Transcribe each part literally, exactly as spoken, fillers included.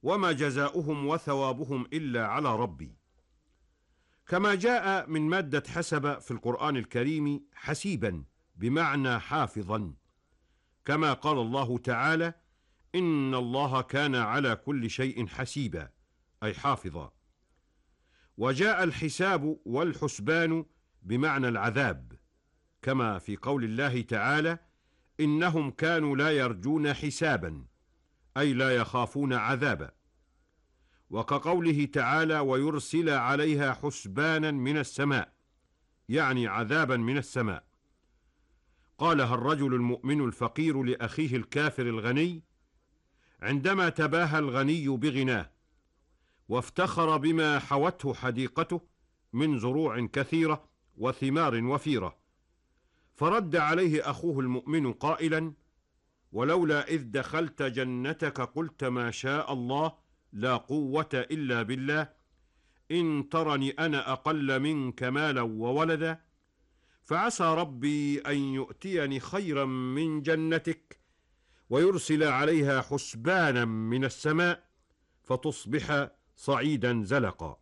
وما جزاؤهم وثوابهم إلا على ربي. كما جاء من مادة حسب في القرآن الكريم حسيبا بمعنى حافظا، كما قال الله تعالى: إن الله كان على كل شيء حسيبا، أي حافظا. وجاء الحساب والحسبان بمعنى العذاب، كما في قول الله تعالى: إنهم كانوا لا يرجون حسابا، أي لا يخافون عذابا. وكقوله تعالى: ويرسل عليها حسبانا من السماء، يعني عذابا من السماء. قالها الرجل المؤمن الفقير لأخيه الكافر الغني عندما تباهى الغني بغناه وافتخر بما حوته حديقته من زروع كثيرة وثمار وفيرة، فرد عليه أخوه المؤمن قائلا: ولولا إذ دخلت جنتك قلت ما شاء الله لا قوة إلا بالله، إن ترني أنا أقل منك مالا وولدا، فعسى ربي أن يؤتيني خيرا من جنتك ويرسل عليها حسبانا من السماء فتصبح صعيدا زلقا.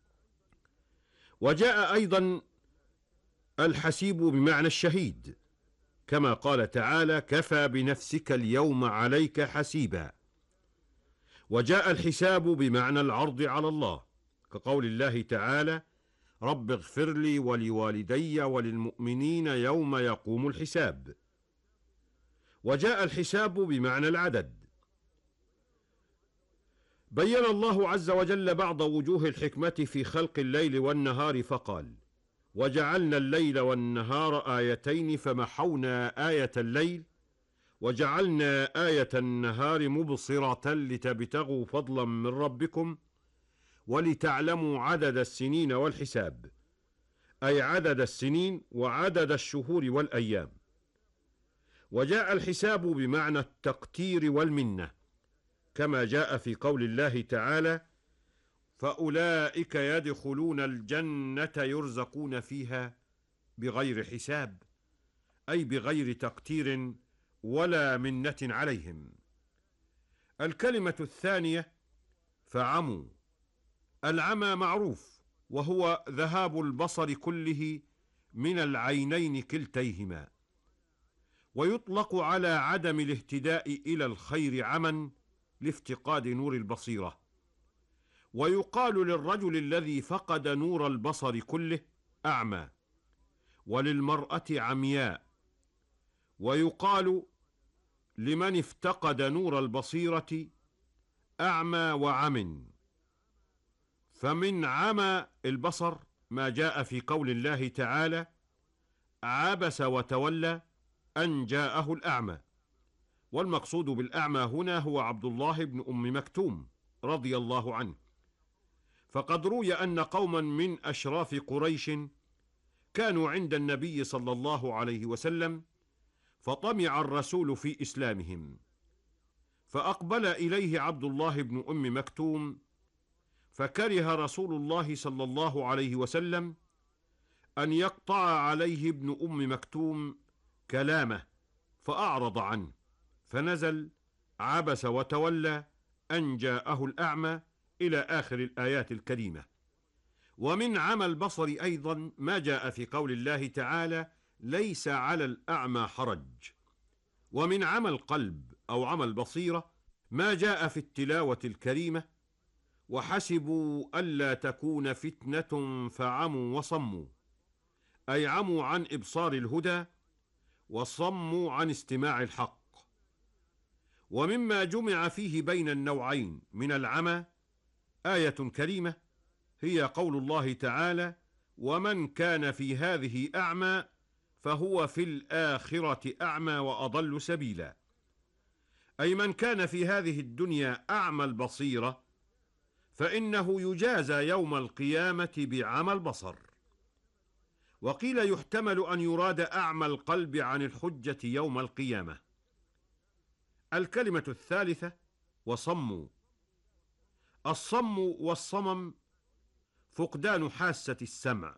وجاء أيضا الحسيب بمعنى الشهيد، كما قال تعالى: كفى بنفسك اليوم عليك حسيبا. وجاء الحساب بمعنى العرض على الله، كقول الله تعالى: رب اغفر لي ولوالدي وللمؤمنين يوم يقوم الحساب. وجاء الحساب بمعنى العدد. بين الله عز وجل بعض وجوه الحكمة في خلق الليل والنهار فقال: وجعلنا الليل والنهار آيتين فمحونا آية الليل وجعلنا آية النهار مبصرة لتبتغوا فضلا من ربكم ولتعلموا عدد السنين والحساب، أي عدد السنين وعدد الشهور والأيام. وجاء الحساب بمعنى التقتير والمنة، كما جاء في قول الله تعالى: فأولئك يدخلون الجنة يرزقون فيها بغير حساب، أي بغير تقتير ولا منة عليهم. الكلمة الثانية فعموا. العمى معروف، وهو ذهاب البصر كله من العينين كلتيهما، ويطلق على عدم الاهتداء إلى الخير عمى لافتقاد نور البصيرة. ويقال للرجل الذي فقد نور البصر كله أعمى، وللمرأة عمياء. ويقال لمن افتقد نور البصيرة أعمى وعم. فمن عمى البصر ما جاء في قول الله تعالى: عبس وتولى أن جاءه الأعمى. والمقصود بالأعمى هنا هو عبد الله بن أم مكتوم رضي الله عنه. فقد روي أن قوما من أشراف قريش كانوا عند النبي صلى الله عليه وسلم، فطمع الرسول في إسلامهم، فأقبل إليه عبد الله بن أم مكتوم، فكره رسول الله صلى الله عليه وسلم أن يقطع عليه ابن أم مكتوم كلامه، فأعرض عنه، فنزل عبس وتولى أن جاءه الأعمى إلى آخر الآيات الكريمة. ومن عمى البصر أيضا ما جاء في قول الله تعالى: ليس على الأعمى حرج. ومن عمى القلب أو عمى البصيرة ما جاء في التلاوة الكريمة: وحسبوا ألا تكون فتنة فعموا وصموا، أي عموا عن إبصار الهدى وصموا عن استماع الحق. ومما جمع فيه بين النوعين من العمى آية كريمة هي قول الله تعالى: ومن كان في هذه أعمى فهو في الآخرة أعمى وأضل سبيلا، أي من كان في هذه الدنيا أعمى البصيرة فإنه يجازى يوم القيامة بعمى البصر. وقيل يحتمل أن يراد أعمى القلب عن الحجة يوم القيامة. الكلمة الثالثة وصموا. الصم والصمم فقدان حاسة السمع،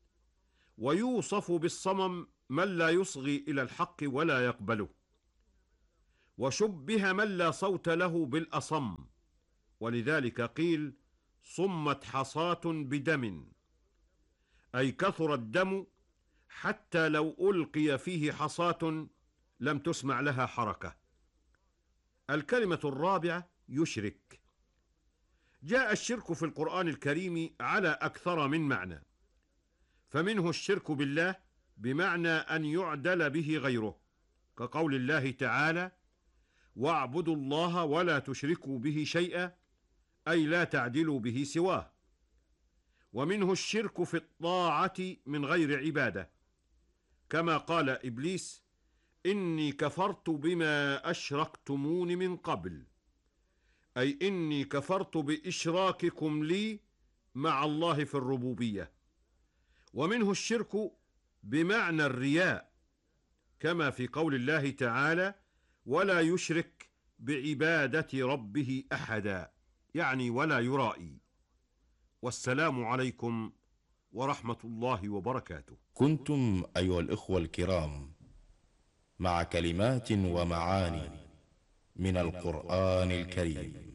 ويوصف بالصمم من لا يصغي إلى الحق ولا يقبله. وشبه من لا صوت له بالأصم، ولذلك قيل صمت حصاة بدم، أي كثر الدم حتى لو ألقي فيه حصاة لم تسمع لها حركة. الكلمة الرابعة يشرك. جاء الشرك في القرآن الكريم على أكثر من معنى، فمنه الشرك بالله بمعنى أن يعدل به غيره، كقول الله تعالى: واعبدوا الله ولا تشركوا به شيئا، أي لا تعدلوا به سواه. ومنه الشرك في الطاعة من غير عبادة، كما قال إبليس: إني كفرت بما أشركتمون من قبل، أي إني كفرت بإشراككم لي مع الله في الربوبية. ومنه الشرك بمعنى الرياء، كما في قول الله تعالى: ولا يشرك بعبادة ربه أحدا، يعني ولا يرائي. والسلام عليكم ورحمة الله وبركاته. كنتم أيها الإخوة الكرام مع كلمات ومعاني من القرآن الكريم،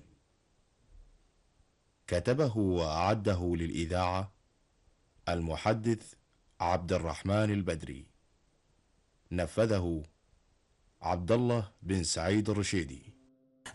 كتبه وأعده للإذاعة المحدث عبد الرحمن البدري، نفذه عبد الله بن سعيد الرشيدي.